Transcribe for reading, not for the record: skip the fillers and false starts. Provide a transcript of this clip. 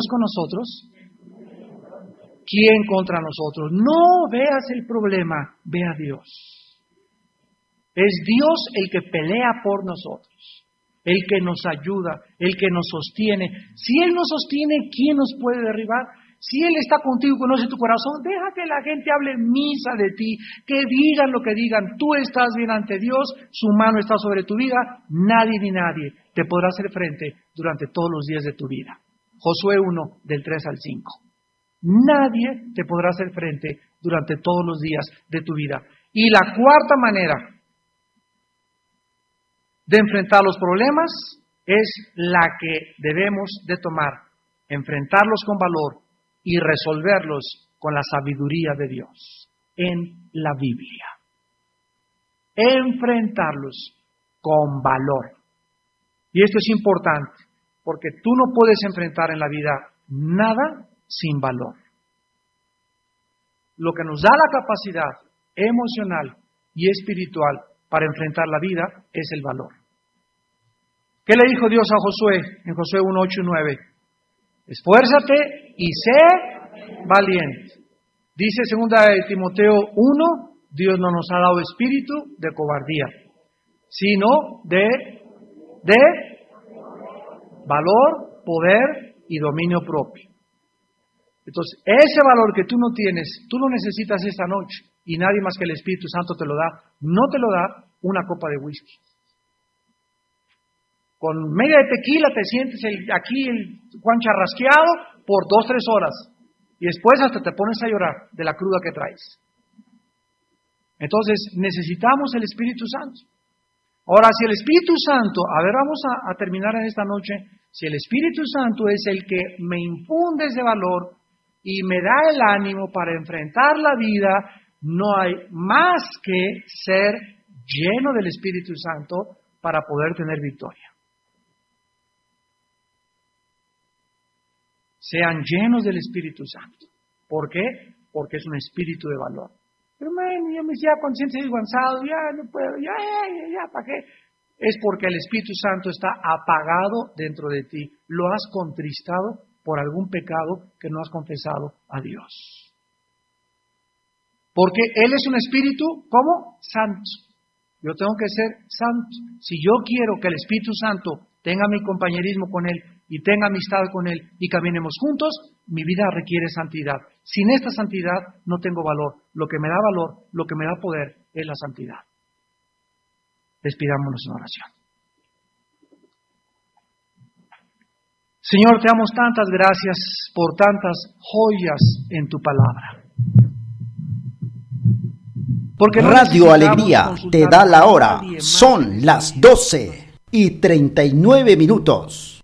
con nosotros? ¿Quién contra nosotros? No veas el problema, ve a Dios. Es Dios el que pelea por nosotros, el que nos ayuda, el que nos sostiene. Si Él nos sostiene, ¿quién nos puede derribar? Si Él está contigo y conoce tu corazón, deja que la gente hable misa de ti, que digan lo que digan. Tú estás bien ante Dios, su mano está sobre tu vida, nadie ni nadie te podrá hacer frente durante todos los días de tu vida. Josué 1, del 3 al 5. Nadie te podrá hacer frente durante todos los días de tu vida. Y la cuarta manera de enfrentar los problemas es la que debemos de tomar, enfrentarlos con valor y resolverlos con la sabiduría de Dios en la Biblia. Enfrentarlos con valor. Y esto es importante, porque tú no puedes enfrentar en la vida nada sin valor. Lo que nos da la capacidad emocional y espiritual para enfrentar la vida es el valor. ¿Qué le dijo Dios a Josué en Josué 1, 8 y 9? Esfuérzate y sé valiente. Dice 2 Timoteo 1, Dios no nos ha dado espíritu de cobardía, sino de valor, poder y dominio propio. Entonces, ese valor que tú no tienes, tú lo necesitas esta noche y nadie más que el Espíritu Santo te lo da. No te lo da una copa de whisky. Con media de tequila te sientes aquí el Juan charrasqueado por 2-3 horas y después hasta te pones a llorar de la cruda que traes. Entonces, necesitamos el Espíritu Santo. Ahora, si el Espíritu Santo, vamos a terminar en esta noche, si el Espíritu Santo es el que me infunde ese valor y me da el ánimo para enfrentar la vida, no hay más que ser lleno del Espíritu Santo para poder tener victoria. Sean llenos del Espíritu Santo. ¿Por qué? Porque es un espíritu de valor. Pero yo me siento consciente y avanzado, ya no puedo, ya, ¿para qué? Es porque el Espíritu Santo está apagado dentro de ti. Lo has contristado por algún pecado que no has confesado a Dios. Porque Él es un espíritu, ¿cómo? Santo. Yo tengo que ser santo. Si yo quiero que el Espíritu Santo tenga mi compañerismo con Él y tenga amistad con Él y caminemos juntos, mi vida requiere santidad. Sin esta santidad no tengo valor. Lo que me da valor, lo que me da poder es la santidad. Despidámonos en oración. Señor, te damos tantas gracias por tantas joyas en tu palabra. Porque Radio Alegría te da la hora. Son las 12:39.